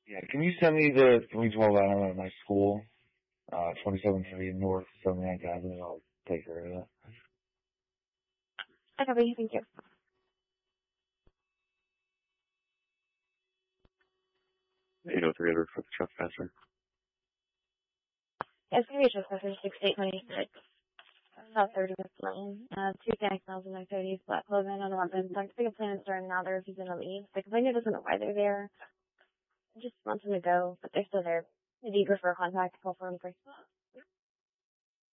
Yeah, can you send me the 312 item at my school? 2730 North 79th Avenue. I'll take care of that. Okay, thank you. 803 for the trespasser. Yeah, it's going to be a trespasser 6826. About 30 minutes lane. Two gang smells in their 30s, black clothing on the weapons. I think a plan is starting now. They're refusing to leave. The complainant doesn't know why they're there. Just wants them to go, but they're still there. They're eager for a contact. Call for them first.